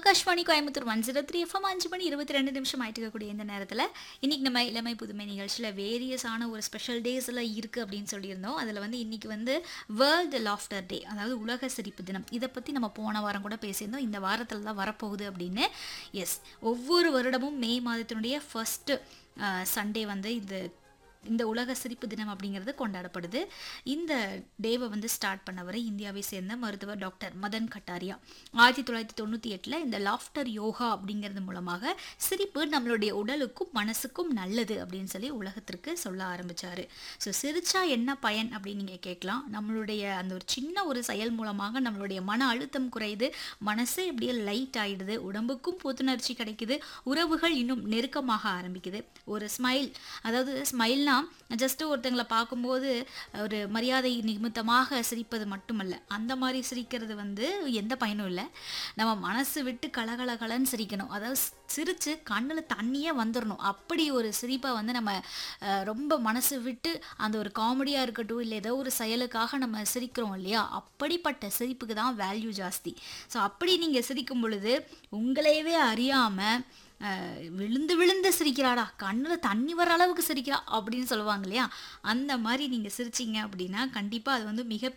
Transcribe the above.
Akashvani Coimbatore 103 FM 5 மணி 22 நிமிஷம் ஆயிட்டு இருக்கக்கூடிய இந்த நேரத்தில் இன்னைக்கு நம்ம இளமை புதுமை நிகழ்ச்சியில் வேரியஸான ஒரு ஸ்பெஷல் டேஸில் இருக்குது அப்படின்னு சொல்லியிருந்தோம். அதில் வந்து இன்னைக்கு வந்து வேர்ல்டு லாஃப்டர் டே, அதாவது உலக சிரிப்பு தினம். இதை பற்றி நம்ம போன வாரம் கூட பேசியிருந்தோம். இந்த வாரத்தில் தான் வரப்போகுது அப்படின்னு. எஸ், ஒவ்வொரு வருடமும் மே மாதத்தினுடைய ஃபர்ஸ்ட் சண்டே வந்து இந்த உலக சிரிப்பு தினம் அப்படிங்கிறது கொண்டாடப்படுது. இந்த டேவை வந்து ஸ்டார்ட் பண்ணவர் இந்தியாவை சேர்ந்த மருத்துவர் டாக்டர் மதன் கட்டாரியா. 1998 இந்த லாஃப்டர் யோகா அப்படிங்கிறது மூலமாக சிரிப்பு நம்மளுடைய உடலுக்கும் மனசுக்கும் நல்லது அப்படின்னு சொல்லி உலகத்திற்கு சொல்ல ஆரம்பிச்சாரு. ஸோ சிரிச்சா என்ன பயன் அப்படின்னு நீங்கள் கேட்கலாம். நம்மளுடைய அந்த ஒரு சின்ன ஒரு செயல் மூலமாக நம்மளுடைய மன அழுத்தம் குறையுது, மனசே இப்படியே லைட் ஆயிடுது, உடம்புக்கும் புத்துணர்ச்சி கிடைக்குது, உறவுகள் இன்னும் நெருக்கமாக ஆரம்பிக்குது. ஒரு ஸ்மைல், அதாவது ஸ்மைல்னா ஜஸ்ட் ஒருத்தங்களை பார்க்கும்போது ஒரு மரியாதை நிமித்தமாக சிரிப்பது மட்டுமல்ல, அந்த மாதிரி சிரிக்கிறது வந்து எந்த பயனும் இல்லை. நம்ம மனசு விட்டு கலகலகலன்னு சிரிக்கணும். அதாவது சிரித்து கண்ணில் தண்ணியே வந்துடணும். அப்படி ஒரு சிரிப்பை வந்து நம்ம ரொம்ப மனசு விட்டு அந்த ஒரு காமெடியாக இருக்கட்டும், இல்லை ஏதோ ஒரு செயலுக்காக நம்ம சிரிக்கிறோம் இல்லையா, அப்படிப்பட்ட சிரிப்புக்கு தான் வேல்யூ ஜாஸ்தி. ஸோ அப்படி நீங்கள் சிரிக்கும் பொழுது உங்களையவே அறியாமல் விழுந்து விழுந்து சிரிக்கிறாடா, கண்ணில் தண்ணி வர அளவுக்கு சிரிக்கிறா அப்படின்னு சொல்லுவாங்க இல்லையா, அந்த மாதிரி நீங்கள் சிரிச்சிங்க அப்படின்னா கண்டிப்பாக அது வந்து